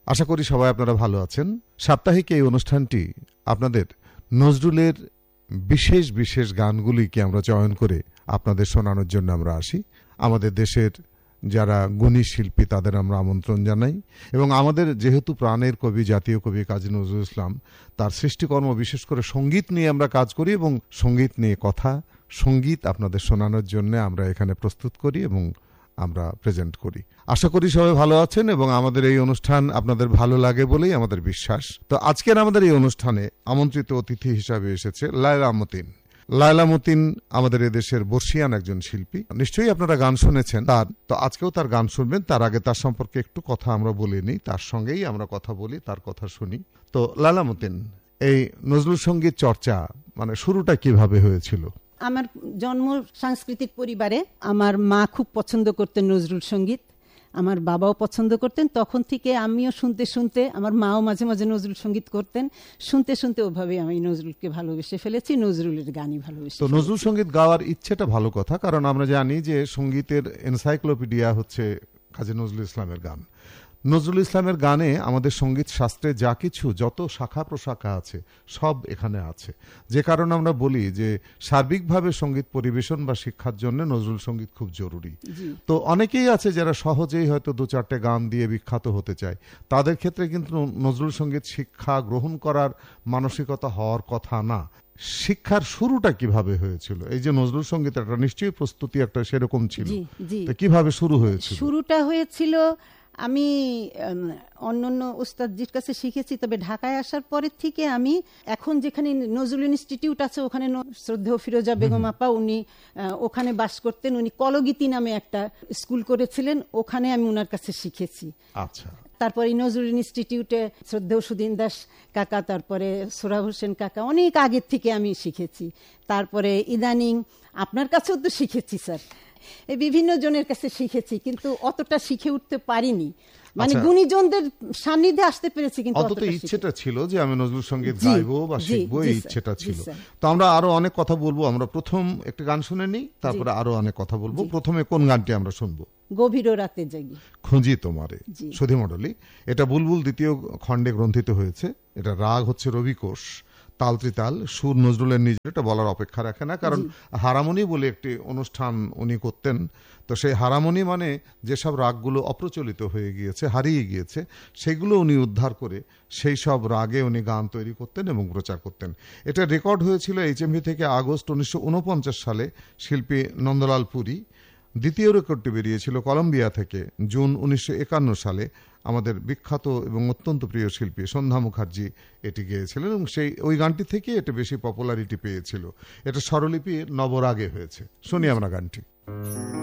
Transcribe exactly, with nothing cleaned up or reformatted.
আশা করি সবাই আপনারা ভালো আছেন। সাপ্তাহিক এই অনুষ্ঠানটি আপনাদের নজরুলের বিশেষ বিশেষ গানগুলিকে আমরা চয়ন করে আপনাদের শোনানোর জন্য আমরা আসি। আমাদের দেশের যারা গুণী শিল্পী তাদের আমরা আমন্ত্রণ জানাই, এবং আমাদের যেহেতু প্রাণের কবি জাতীয় কবি কাজী নজরুল ইসলাম, তার সৃষ্টিকর্ম বিশেষ করে সঙ্গীত নিয়ে আমরা কাজ করি এবং সঙ্গীত নিয়ে কথা, সঙ্গীত আপনাদের শোনানোর জন্য আমরা এখানে প্রস্তুত করি এবং আমরা প্রেজেন্ট করি। আশা করি সবাই ভালো আছেন এবং আমাদের এই অনুষ্ঠান আপনাদের ভালো লাগে বলেই আমাদের বিশ্বাস। তো আজকের আমাদের এই অনুষ্ঠানে আমন্ত্রিত অতিথি হিসাবে এসেছে লায়লা মতিন। লায়লা মতিন আমাদের এদেশের বর্ষিয়ান একজন শিল্পী, নিশ্চয়ই আপনারা গান শুনেছেন তার। তো আজকেও তার গান শুনবেন। তার আগে তার সম্পর্কে একটু কথা আমরা বলে নিই, তার সঙ্গেই আমরা কথা বলি, তার কথা শুনি। তো লায়লা মতিন, এই নজরুল সঙ্গীত চর্চা মানে শুরুটা কিভাবে হয়েছিল? আমার জন্ম সাংস্কৃতিক পরিবারে। আমার মা খুব পছন্দ করতেন নজরুল সঙ্গীত, আমার বাবাও পছন্দ করতেন। তখন থেকে আমিও শুনতে শুনতে, আমার মাও মাঝে মাঝে নজরুল সঙ্গীত করতেন, শুনতে শুনতে ওভাবে আমি নজরুলকে ভালোবেসে ফেলেছি, নজরুলের গানই ভালোবেসে। তো নজরুল সঙ্গীত গাওয়ার ইচ্ছেটা ভালো কথা, কারণ আমরা জানি যে সঙ্গীতের এনসাইক্লোপিডিয়া হচ্ছে কাজী নজরুল ইসলামের গান। নজরুল ইসলামের গানে আমাদের সঙ্গীত শাস্ত্রে যা কিছু, যত শাখা প্রশাখা আছে সব এখানে আছে, যে কারণে আমরা বলি যে সার্বিকভাবে সঙ্গীত পরিবেশন বা শিক্ষার জন্য নজরুল সঙ্গীত খুব জরুরি। তো অনেকেই আছে যারা সহজেই হয়তো দু চারটে গান দিয়ে বিখ্যাত হতে চায়, তাদের ক্ষেত্রে কিন্তু নজরুল সঙ্গীত শিক্ষা গ্রহণ করার মানসিকতা হওয়ার কথা না। শিক্ষার শুরুটা কিভাবে হয়েছিল? এই যে নজরুল সঙ্গীত একটা নিশ্চয়ই প্রস্তুতি একটা সেরকম ছিল, তো কিভাবে শুরু হয়েছিল? শুরুটা হয়েছিল, আমি অন্যান্য উস্তাদজির কাছে শিখেছি, তবে ঢাকায় আসার পরের থেকে আমি এখন যেখানে নজরুল ইনস্টিটিউট আছে ওখানে শ্রদ্ধেয় ফিরোজা বেগম আপা, উনি ওখানে বাস করতেন। উনি কলগীতি নামে একটা স্কুল করেছিলেন, ওখানে আমি ওনার কাছে শিখেছি। আচ্ছা। তারপরে নজরুল ইনস্টিটিউটে শ্রদ্ধেয় সুদিন দাস কাকা, তারপরে সোহরাব হোসেন কাকা, অনেক আগের থেকে আমি শিখেছি। তারপরে ইদানিং আপনার কাছেও তো শিখেছি স্যার, এই বিভিন্ন জনের কাছে শিখেছি, কিন্তু অতটা শিখে উঠতে পারিনি, মানে গুণীজনদের সান্নিধ্যে আসতে পেরেছি, কিন্তু অতটা ইচ্ছেটা ছিল যে আমি নজরুল সঙ্গীত গাইবো বা শিখবো, এই ইচ্ছেটা ছিল। তো আমরা আরো অনেক কথা বলবো। আমরা প্রথম একটা গান শুনে নিই, তারপরে আরো অনেক কথা বলবো। প্রথমে কোন গানটি আমরা শুনবো? গভীর রাতে জাগি খুঁজি তোমারে, সুধী মণ্ডলী। এটা বুলবুল দ্বিতীয় খণ্ডে গ্রন্থিত হয়েছে। এটা রাগ হচ্ছে রবিকোষ, তাল ত্রিতাল, সুর নজরুলের নিজের। এটা বলার অপেক্ষা রাখে না, কারণ হারামনি বলে একটি অনুষ্ঠান উনি করতেন। তো সেই হারামনি মানে যেসব রাগগুলো অপ্রচলিত হয়ে গিয়েছে, হারিয়ে গিয়েছে, সেগুলো উনি উদ্ধার করে সেই সব রাগে উনি গান তৈরি করতেন এবং প্রচার করতেন। এটা রেকর্ড হয়েছিল এইচএমভি থেকে আগস্ট উনিশশো উনপঞ্চাশ সালে শিল্পী নন্দলাল পুরী। দ্বিতীয় রেকর্ডটি বেরিয়েছিল কলম্বিয়া থেকে জুন উনিশশো একান্ন সালে। আমাদের বিখ্যাত এবং অত্যন্ত প্রিয় শিল্পী সন্ধ্যা মুখার্জি এটি গেয়েছিলেন এবং সেই ওই গানটি থেকে এটা বেশি পপুলারিটি পেয়েছিল। এটা স্বরলিপি নবরাগে হয়েছে। শুনি আমরা গানটি।